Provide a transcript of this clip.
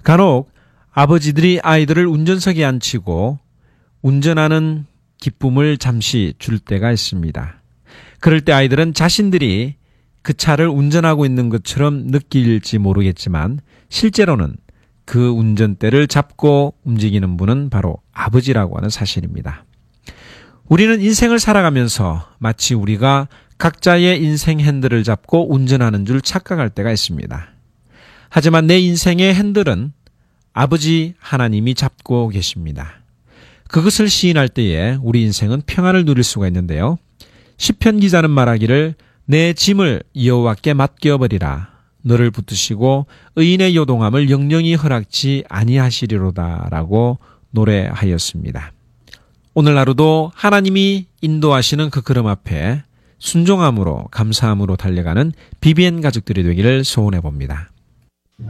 간혹 아버지들이 아이들을 운전석에 앉히고 운전하는 기쁨을 잠시 줄 때가 있습니다. 그럴 때 아이들은 자신들이 그 차를 운전하고 있는 것처럼 느낄지 모르겠지만 실제로는 그 운전대를 잡고 움직이는 분은 바로 아버지라고 하는 사실입니다. 우리는 인생을 살아가면서 마치 우리가 각자의 인생 핸들을 잡고 운전하는 줄 착각할 때가 있습니다. 하지만 내 인생의 핸들은 아버지 하나님이 잡고 계십니다. 그것을 시인할 때에 우리 인생은 평안을 누릴 수가 있는데요. 시편 기자는 말하기를 내 짐을 여호와께 맡겨버리라. 너를 붙드시고 의인의 요동함을 영영히 허락지 아니하시리로다 라고 노래하였습니다. 오늘 하루도 하나님이 인도하시는 그 걸음 앞에 순종함으로 감사함으로 달려가는 BBN 가족들이 되기를 소원해 봅니다.